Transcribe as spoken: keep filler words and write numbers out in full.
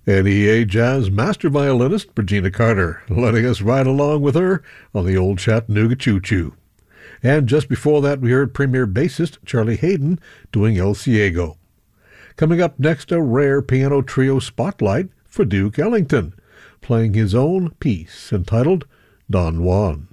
N E A Jazz master violinist Regina Carter, letting us ride along with her on the old Chattanooga Choo Choo. And just before that, we heard premier bassist Charlie Haydn doing El Ciego. Coming up next, a rare piano trio spotlight for Duke Ellington, playing his own piece entitled Don Juan.